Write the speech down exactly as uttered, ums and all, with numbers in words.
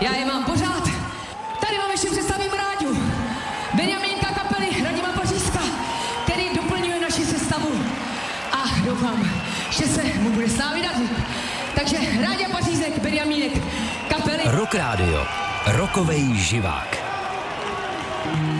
Já je mám pořád. Tady vám ještě představím Ráďu, Benjamínka kapely Radima Pařízka, který doplňuje naši sestavu. A doufám, že se mu bude s námi dařit. Takže Ráďa Pařízek, Benjamínek, kapely Rock Radio. Rokovej živák.